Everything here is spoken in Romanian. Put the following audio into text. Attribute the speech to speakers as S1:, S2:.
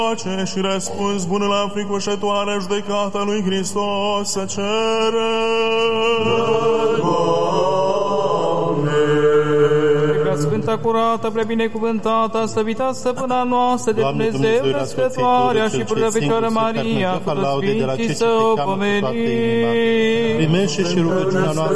S1: pace și răspuns bun la înfricoșătoarea judecata lui Hristos să cere.
S2: Sfânta, curată, prebinecuvântată, slăvita stăpâna noastră de Dumnezeu, născătoarea și purăvitoare Maria, cu toți sfinții să o pomenim.
S3: Primește și rugăciunea noastră